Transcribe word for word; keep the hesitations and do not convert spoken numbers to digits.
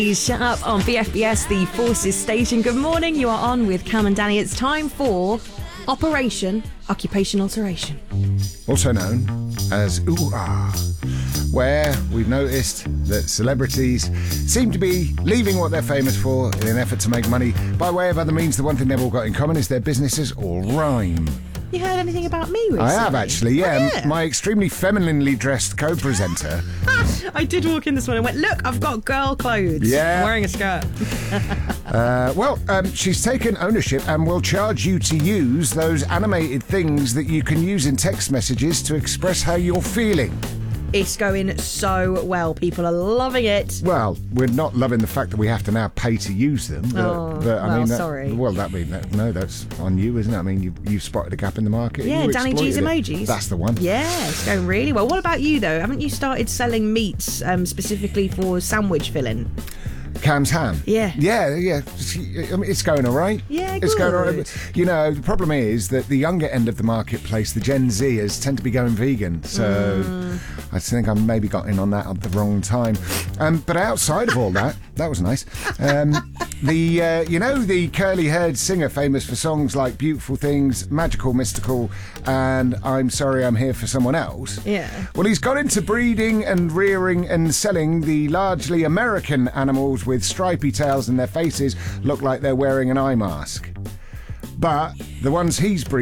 Shut up on B F B S, the Forces Station. Good morning, you are on with Cam and Danny. It's time for Operation Occupation Alteration. Also known as Ooh Ah, where we've noticed that celebrities seem to be leaving what they're famous for in an effort to make money by way of other means. The one thing they've all got in common is their businesses all rhyme. You heard anything about me recently? I have actually, yeah. Oh, yeah. My extremely femininely dressed co-presenter. I did walk in this morning and went, look, I've got girl clothes. Yeah. I'm wearing a skirt. uh, well, um, she's taken ownership and will charge you to use those animated things that you can use in text messages to express how you're feeling. It's going so well. People are loving it. Well, we're not loving the fact that we have to now pay to use them. But, Oh, but, I well, mean, that, sorry. Well, that mean that, no, that's on you, isn't it? I mean, you you've spotted a gap in the market. Yeah, and you Danny G's exploited it. emojis. That's the one. Yeah, it's going really well. What about you, though? Haven't you started selling meats um, specifically for sandwich filling? Cam's ham. Yeah. Yeah, yeah. I mean, it's going all right. Yeah, It's going all good. right. You know, the problem is that the younger end of the marketplace, the Gen Zers, tend to be going vegan. So Mm. I think I maybe got in on that at the wrong time. Um, but outside of all that, that was nice. Um, the uh, you know the curly-haired singer famous for songs like "Beautiful Things," "Magical Mystical," and "I'm Sorry I'm Here for Someone Else." Yeah. Well, he's got into breeding and rearing and selling the largely American animals with stripy tails and their faces look like they're wearing an eye mask. But the ones he's breeding